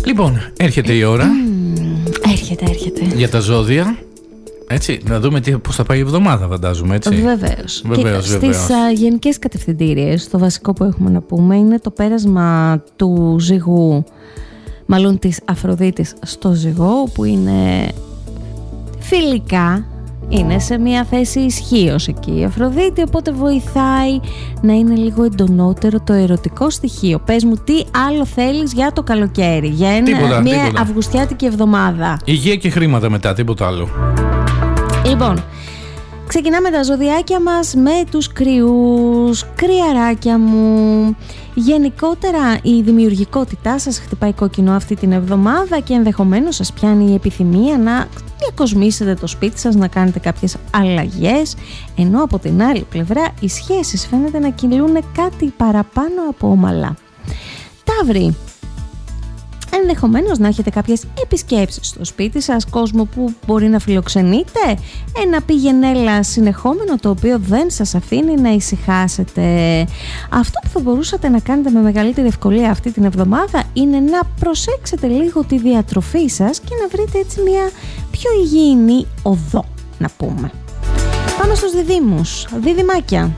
Λοιπόν, έρχεται η ώρα. Έρχεται. Για τα ζώδια. Έτσι, να δούμε πώς θα πάει η εβδομάδα, φαντάζομαι, έτσι. Βεβαίως. Στις γενικές κατευθυντήριες, το βασικό που έχουμε να πούμε είναι το πέρασμα του ζυγού, μάλλον της Αφροδίτης στο ζυγό, που είναι φιλικά, είναι σε μια θέση ισχύως εκεί η Αφροδίτη, οπότε βοηθάει να είναι λίγο εντονότερο το ερωτικό στοιχείο. Πες μου τι άλλο θέλεις για το καλοκαίρι, για μια αυγουστιάτικη εβδομάδα. Υγεία και χρήματα μετά, τίποτα άλλο. Λοιπόν, ξεκινάμε τα ζωδιάκια μας με τους κρυούς. Κρυαράκια μου, γενικότερα η δημιουργικότητά σας χτυπάει κόκκινο αυτή την εβδομάδα και ενδεχομένως σας πιάνει η επιθυμία να διακοσμήσετε το σπίτι σας, να κάνετε κάποιες αλλαγές, ενώ από την άλλη πλευρά οι σχέσεις φαίνεται να κυλούν κάτι παραπάνω από ομαλά. Ταύροι, ενδεχομένως να έχετε κάποιες επισκέψεις στο σπίτι σας, κόσμο που μπορεί να φιλοξενείτε, ένα πηγενέλα συνεχόμενο το οποίο δεν σας αφήνει να ησυχάσετε. Αυτό που θα μπορούσατε να κάνετε με μεγαλύτερη ευκολία αυτή την εβδομάδα είναι να προσέξετε λίγο τη διατροφή σας και να βρείτε έτσι μια πιο υγιεινή οδό, να πούμε. Πάμε στους διδύμους, διδυμάκια.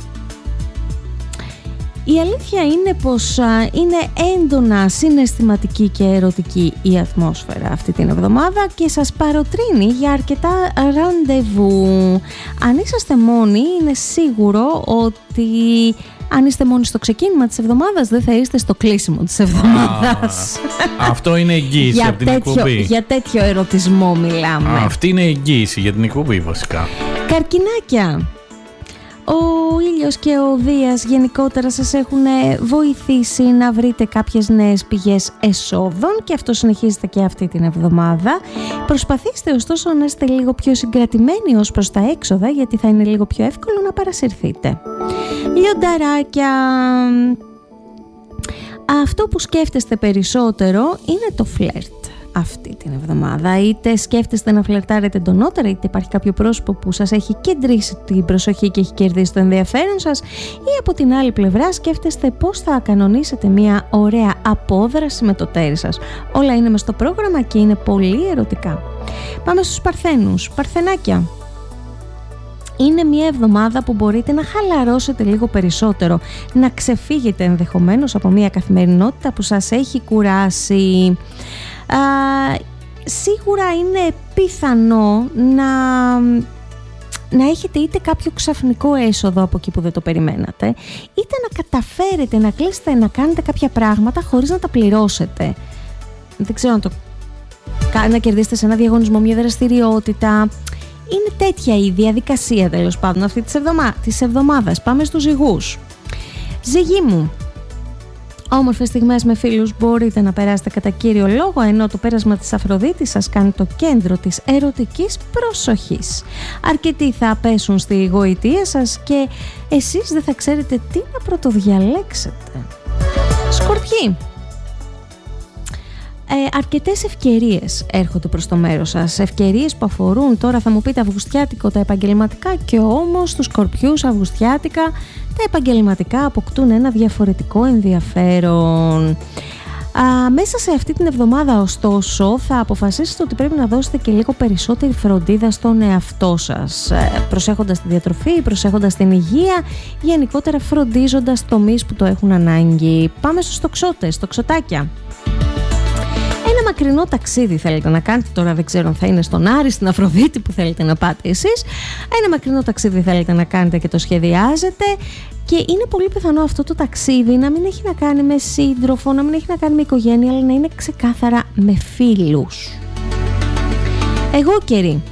Η αλήθεια είναι πως είναι έντονα συναισθηματική και ερωτική η ατμόσφαιρα αυτή την εβδομάδα και σας παροτρύνει για αρκετά ραντεβού. Αν είσαστε μόνοι, είναι σίγουρο ότι αν είστε μόνοι στο ξεκίνημα της εβδομάδας, δεν θα είστε στο κλείσιμο της εβδομάδας. Αυτό είναι εγγύηση από την εκπομπή. Για τέτοιο ερωτισμό μιλάμε. Αυτή είναι εγγύηση για την εκπομπή βασικά. Καρκινάκια. Ο ήλιος και ο Δίας γενικότερα σας έχουν βοηθήσει να βρείτε κάποιες νέες πηγές εσόδων και αυτό συνεχίζεται και αυτή την εβδομάδα. Προσπαθήστε ωστόσο να είστε λίγο πιο συγκρατημένοι ως προς τα έξοδα, γιατί θα είναι λίγο πιο εύκολο να παρασυρθείτε. Λιονταράκια, αυτό που σκέφτεστε περισσότερο είναι το φλερτ αυτή την εβδομάδα. Είτε σκέφτεστε να φλερτάρετε εντονότερα, είτε υπάρχει κάποιο πρόσωπο που σας έχει κεντρήσει την προσοχή και έχει κερδίσει το ενδιαφέρον σας, ή από την άλλη πλευρά σκέφτεστε πώς θα κανονίσετε μια ωραία απόδραση με το τέρι σας. Όλα είναι μες στο πρόγραμμα και είναι πολύ ερωτικά. Πάμε στους Παρθένους. Παρθενάκια. Είναι μια εβδομάδα που μπορείτε να χαλαρώσετε λίγο περισσότερο, να ξεφύγετε ενδεχομένως από μια καθημερινότητα που σας έχει κουράσει. Σίγουρα είναι πιθανό να έχετε είτε κάποιο ξαφνικό έσοδο από εκεί που δεν το περιμένατε, είτε να καταφέρετε να κλείσετε να κάνετε κάποια πράγματα χωρίς να τα πληρώσετε. Δεν ξέρω να κερδίσετε σε ένα διαγωνισμό, μια δραστηριότητα. Είναι τέτοια η διαδικασία τέλος πάντων αυτή της εβδομάδας. Πάμε στους ζυγούς. Ζυγοί μου, όμορφες στιγμές με φίλους μπορείτε να περάσετε κατά κύριο λόγο, ενώ το πέρασμα της Αφροδίτης σας κάνει το κέντρο της ερωτικής προσοχής. Αρκετοί θα πέσουν στη γοητεία σας και εσείς δεν θα ξέρετε τι να πρωτοδιαλέξετε. Σκορπιοί. Αρκετές ευκαιρίες έρχονται προς το μέρος σας. Ευκαιρίες που αφορούν, τώρα θα μου πείτε αυγουστιάτικο, τα επαγγελματικά, και όμως τους Σκορπιούς αυγουστιάτικα τα επαγγελματικά αποκτούν ένα διαφορετικό ενδιαφέρον. Μέσα σε αυτή την εβδομάδα ωστόσο θα αποφασίσετε ότι πρέπει να δώσετε και λίγο περισσότερη φροντίδα στον εαυτό σας, προσέχοντας τη διατροφή, προσέχοντας την υγεία, γενικότερα φροντίζοντας τομείς που το έχουν ανάγκη. Πάμε στους τοξότες, τοξοτάκια. Ένα μακρινό ταξίδι θέλετε να κάνετε, τώρα δεν ξέρω αν θα είναι στον Άρη, στην Αφροδίτη που θέλετε να πάτε εσείς. Ένα μακρινό ταξίδι θέλετε να κάνετε και το σχεδιάζετε, και είναι πολύ πιθανό αυτό το ταξίδι να μην έχει να κάνει με σύντροφο, να μην έχει να κάνει με οικογένεια, αλλά να είναι ξεκάθαρα με φίλους. Εγώ καιρή.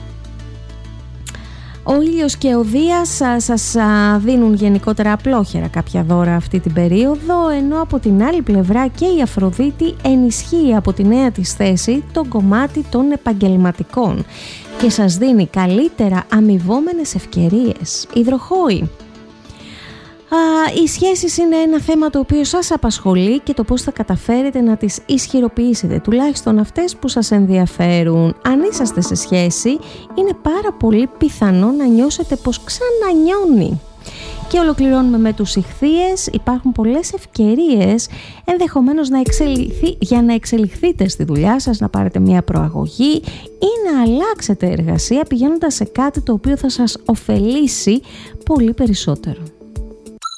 Ο ήλιος και ο Δίας σας δίνουν γενικότερα απλόχερα κάποια δώρα αυτή την περίοδο, ενώ από την άλλη πλευρά και η Αφροδίτη ενισχύει από τη νέα της θέση το κομμάτι των επαγγελματικών και σας δίνει καλύτερα αμοιβόμενες ευκαιρίες. Υδροχόοι. Οι σχέσεις είναι ένα θέμα το οποίο σας απασχολεί και το πώς θα καταφέρετε να τις ισχυροποιήσετε, τουλάχιστον αυτές που σας ενδιαφέρουν. Αν είσαστε σε σχέση, είναι πάρα πολύ πιθανό να νιώσετε πως ξανανιώνει. Και ολοκληρώνουμε με τους Ιχθύες. Υπάρχουν πολλές ευκαιρίες ενδεχομένως για να εξελιχθείτε στη δουλειά σας, να πάρετε μια προαγωγή ή να αλλάξετε εργασία πηγαίνοντας σε κάτι το οποίο θα σας ωφελήσει πολύ περισσότερο.